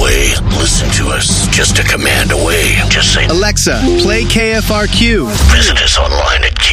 away. Listen to us just a command away. Just say, Alexa, play KFRQ. Visit us online at